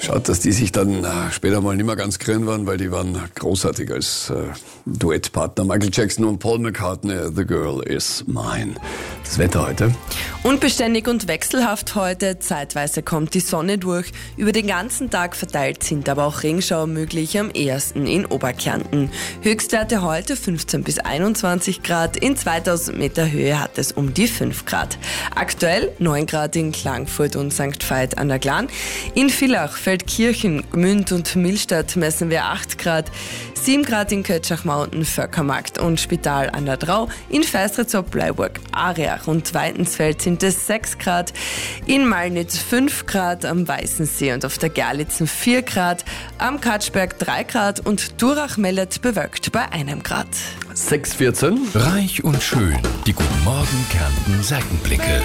Schaut, dass die sich dann später mal nicht mehr ganz grün waren, weil die waren großartig als Duettpartner. Michael Jackson und Paul McCartney, The Girl Is Mine. Das Wetter heute? Unbeständig und wechselhaft heute. Zeitweise kommt die Sonne durch. Über den ganzen Tag verteilt sind aber auch Regenschauer möglich, am ehesten in Oberkärnten. Höchstwerte heute 15 bis 21 Grad. In 2000 Meter Höhe hat es um die 5 Grad. Aktuell 9 Grad in Klagenfurt und St. Veit an der Glan. In Villach, Feldkirchen, Gmünd und Millstatt messen wir 8 Grad. 7 Grad in Kötschach-Mountain, Völkermarkt und Spital an der Drau. In Feistritz, Bleiburg, Areach und Weidensfeld sind es 6 Grad. In Malnitz 5 Grad, am Weißensee und auf der Gerlitzen 4 Grad. Am Katschberg 3 Grad und Durach-Mellet bewölkt bei 1 Grad. 6,14. Reich und schön. Die Guten Morgen Kärnten Seitenblicke.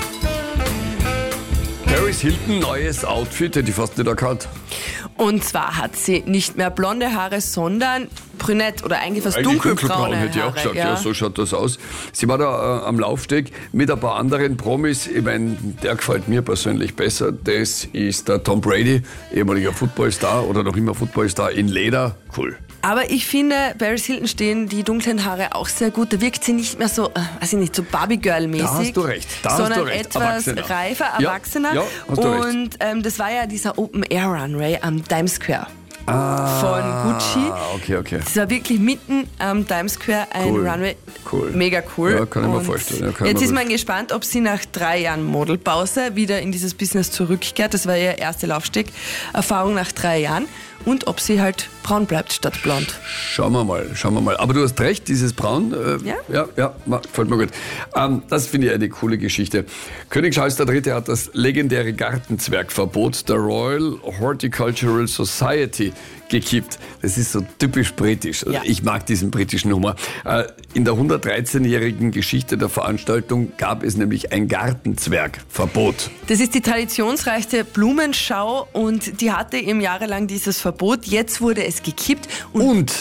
Paris Hilton, neues Outfit, hätte ich fast nicht erkannt. Und zwar hat sie nicht mehr blonde Haare, sondern brünett oder eigentlich fast Eigentlich dunkelbraune hätte ich auch Haare. gesagt, ja, so schaut das aus. Sie war da am Laufsteg mit ein paar anderen Promis. Ich meine, der gefällt mir persönlich besser. Das ist der Tom Brady, ehemaliger Footballstar oder noch immer Footballstar in Leder. Cool. Aber ich finde, Paris Hilton stehen die dunklen Haare auch sehr gut. Da wirkt sie nicht mehr so, weiß ich nicht, so Barbie-Girl-mäßig. Da hast du recht. Sondern etwas reifer, erwachsener. Ja, hast du und das war ja dieser Open-Air-Runway am Times Square. Von Gucci. Okay. Das war wirklich mitten am Times Square ein Runway. Cool. Mega cool. Ja, kann ich mir vorstellen. Ja, jetzt ist man gespannt, ob sie nach 3 Jahren Modelpause wieder in dieses Business zurückkehrt. Das war ihre erste Laufsteg-Erfahrung nach 3 Jahren. Und ob sie halt braun bleibt statt blond. Schauen wir mal. Aber du hast recht, dieses Braun, ja, gefällt mir gut. Das finde ich eine coole Geschichte. König Charles III. Hat das legendäre Gartenzwergverbot der Royal Horticultural Society gekippt. Das ist so typisch britisch. Also ich mag diesen britischen Humor. In der 113-jährigen Geschichte der Veranstaltung gab es nämlich ein Gartenzwergverbot. Das ist die traditionsreichste Blumenschau und die hatte eben jahrelang dieses Verbot. Jetzt wurde es gekippt. Und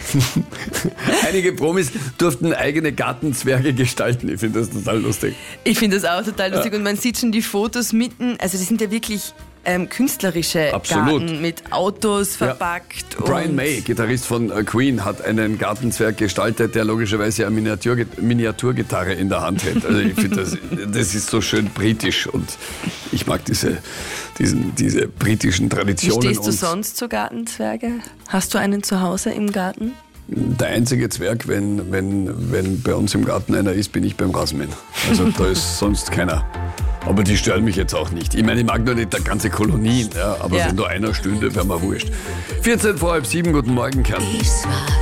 einige Promis durften eigene Gartenzwerge gestalten. Ich finde das total lustig. Ich finde das auch total lustig. Und man sieht schon die Fotos mitten, also die sind ja wirklich künstlerische Garten mit Autos verpackt. Ja. Brian May, Gitarrist von Queen, hat einen Gartenzwerg gestaltet, der logischerweise eine Miniaturgitarre in der Hand hält. Also ich finde, das ist so schön britisch und ich mag diese britischen Traditionen. Wie stehst du sonst zu Gartenzwerge? Hast du einen zu Hause im Garten? Der einzige Zwerg, wenn bei uns im Garten einer ist, bin ich beim Rasenmähen. Also da ist sonst keiner. Aber die stören mich jetzt auch nicht. Ich meine, ich mag nur nicht eine ganze Kolonie, aber wenn da einer stünde, wäre mir wurscht. 7:14, guten Morgen, Kärnten.